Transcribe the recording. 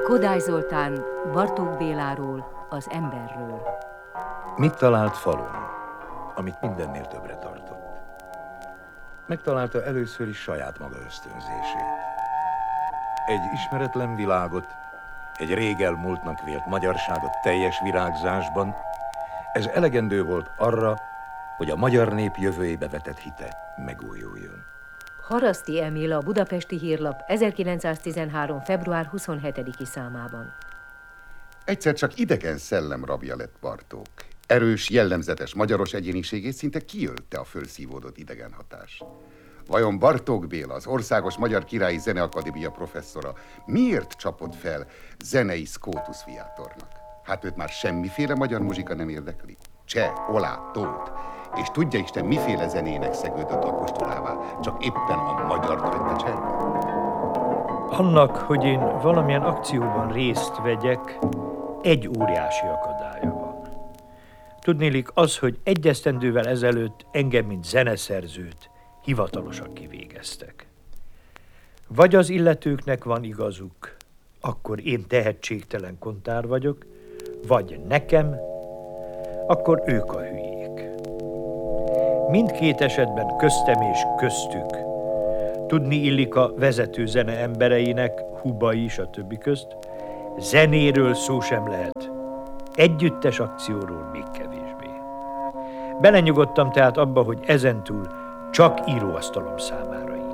Kodály Zoltán Bartók Béláról, az emberről. Mit talált falun, amit mindennél többre tartott? Megtalálta először is saját maga ösztönzését. Egy ismeretlen világot, egy rég elmúltnak vélt magyarságot teljes virágzásban, ez elegendő volt arra, hogy a magyar nép jövőjébe vetett hite megújuljon. Haraszti Emil, a Budapesti Hírlap 1913. február 27-i számában. Egyszer csak idegen szellem rabja lett Bartók. Erős, jellemzetes magyaros egyéniségét szinte kiölte a fölszívódott idegen hatás. Vajon Bartók Béla, az Országos Magyar Királyi Zeneakadémia professzora miért csapott fel zenei Scotus Viatornak? Hát őt már semmiféle magyar muzsika nem érdekli. Cseh, olá, tót. És tudja Isten, miféle zenének szegődött apostolává, csak éppen a magyart vette cserbe? Annak, hogy én valamilyen akcióban részt vegyek, egy óriási akadálya van. Tudnélik az, hogy egy esztendővel ezelőtt engem, mint zeneszerzőt hivatalosan kivégeztek. Vagy az illetőknek van igazuk, akkor én tehetségtelen kontár vagyok, vagy nekem, akkor ők a hülyék. Mindkét esetben köztem és köztük. Tudni illik a vezető zene embereinek, Hubai is a többi közt, zenéről szó sem lehet. Együttes akcióról még kevésbé. Belenyugodtam tehát abba, hogy ezentúl csak íróasztalom számára